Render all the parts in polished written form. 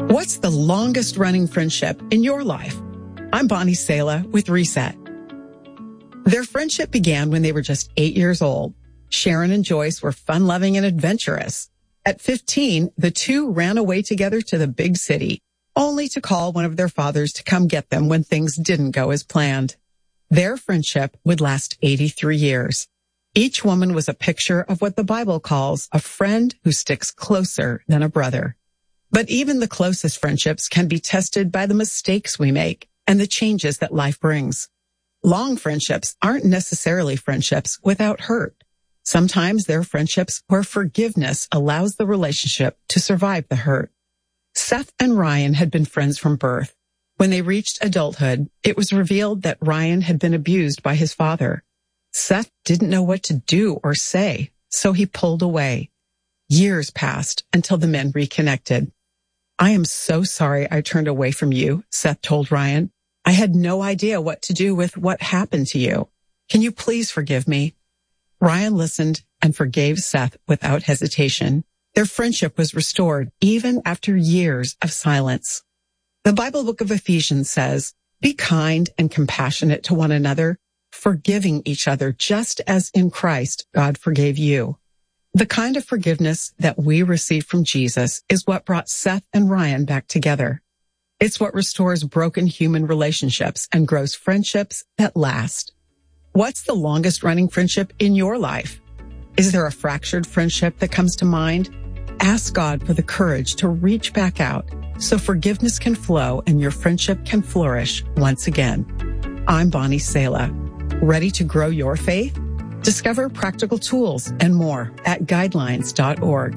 What's the longest running friendship in your life? I'm Bonnie Sala with Reset. Their friendship began when they were just 8 years old. Sharon and Joyce were fun-loving and adventurous. At 15, the two ran away together to the big city, only to call one of their fathers to come get them when things didn't go as planned. Their friendship would last 83 years. Each woman was a picture of what the Bible calls a friend who sticks closer than a brother. But even the closest friendships can be tested by the mistakes we make and the changes that life brings. Long friendships aren't necessarily friendships without hurt. Sometimes they're friendships where forgiveness allows the relationship to survive the hurt. Seth and Ryan had been friends from birth. When they reached adulthood, it was revealed that Ryan had been abused by his father. Seth didn't know what to do or say, so he pulled away. Years passed until the men reconnected. "I am so sorry I turned away from you," Seth told Ryan. "I had no idea what to do with what happened to you. Can you please forgive me?" Ryan listened and forgave Seth without hesitation. Their friendship was restored even after years of silence. The Bible book of Ephesians says, "Be kind and compassionate to one another, forgiving each other just as in Christ God forgave you." The kind of forgiveness that we receive from Jesus is what brought Seth and Ryan back together. It's what restores broken human relationships and grows friendships that last. What's the longest running friendship in your life? Is there a fractured friendship that comes to mind? Ask God for the courage to reach back out so forgiveness can flow and your friendship can flourish once again. I'm Bonnie Sala. Ready to grow your faith? Discover practical tools and more at guidelines.org.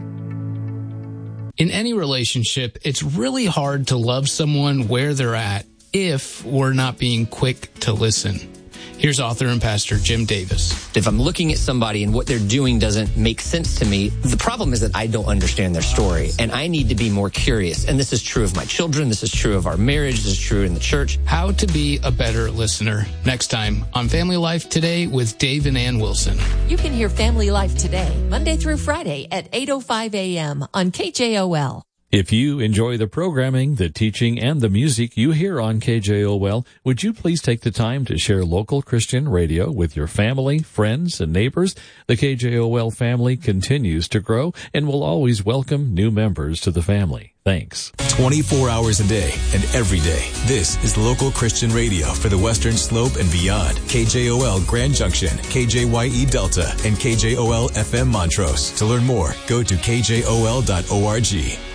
In any relationship, it's really hard to love someone where they're at if we're not being quick to listen. Here's author and pastor Jim Davis. If I'm looking at somebody and what they're doing doesn't make sense to me, the problem is that I don't understand their story, and I need to be more curious. And this is true of my children. This is true of our marriage. This is true in the church. How to be a better listener. Next time on Family Life Today with Dave and Ann Wilson. You can hear Family Life Today, Monday through Friday at 8:05 a.m. on KJOL. If you enjoy the programming, the teaching, and the music you hear on KJOL, would you please take the time to share local Christian radio with your family, friends, and neighbors? The KJOL family continues to grow and will always welcome new members to the family. Thanks. 24 hours a day and every day. This is local Christian radio for the Western Slope and beyond. KJOL Grand Junction, KJYE Delta, and KJOL FM Montrose. To learn more, go to kjol.org.